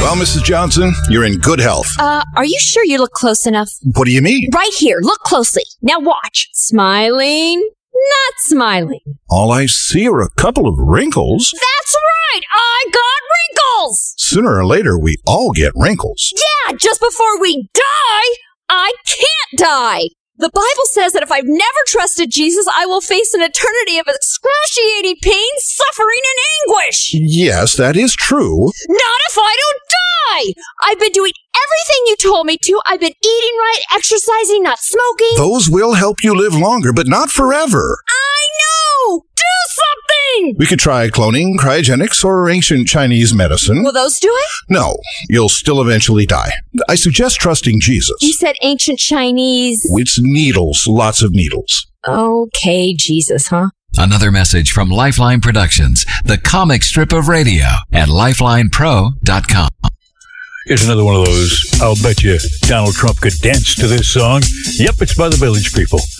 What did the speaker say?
Well, Mrs. Johnson, you're in good health. Are you sure you look close enough? What do you mean? Right here. Look closely. Now watch. Smiling. Not smiling. All I see are a couple of wrinkles. That's right. I got wrinkles. Sooner or later, we all get wrinkles. Yeah, just before we die, I can't die. The Bible says that if I've never trusted Jesus, I will face an eternity of excruciating pain, suffering, and anguish. Yes, that is true. Not if I don't die. I've been doing everything you told me to. I've been eating right, exercising, not smoking. Those will help you live longer, but not forever. I know. Do something. We could try cloning, cryogenics, or ancient Chinese medicine. Will those do it? No, you'll still eventually die. I suggest trusting Jesus. You said ancient Chinese. It's needles, lots of needles. Okay, Jesus, huh? Another message from Lifeline Productions, the comic strip of radio at lifelinepro.com. Here's another one of those. I'll bet you Donald Trump could dance to this song. Yep, it's by the Village People.